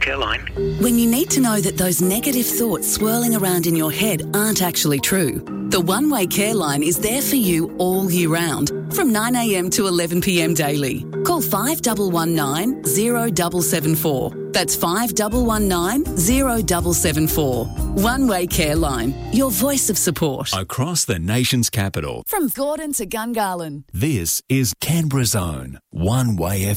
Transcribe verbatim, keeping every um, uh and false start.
Care Line. When you need to know that those negative thoughts swirling around in your head aren't actually true, the One Way Care Line is there for you all year round, from nine a m to eleven p m daily. Call five one one nine, zero seven seven four. That's five one one nine, zero seven seven four. One Way Care Line, your voice of support. Across the nation's capital. From Gordon to Gungahlin. This is Canberra's own One Way F M.